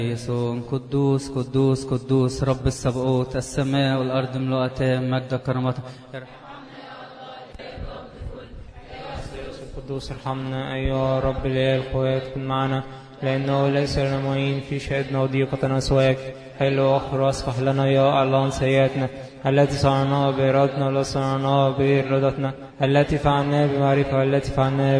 يسوع قدوس قدوس قدوس رب السبقوت، السماء والأرض ملؤتان مجد كرامته. القدوس ارحمنا أيها رب الإله القوات، كن معنا لأنه ليس لنا معين في شهدنا وضيقتنا سواك. حل وأخر واصفح لنا يا الله عن سيئاتنا التي صنعناها بإرادتنا ولا صنعناها بإرادتنا، التي فعلناها بمعرفة والتي فعلناها